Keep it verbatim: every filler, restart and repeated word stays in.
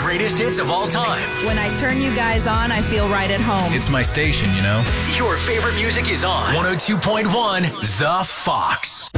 greatest hits of all time. When I turn you guys on, I feel right at home. It's my station, you know? Your favorite music is on one oh two point one The Fox.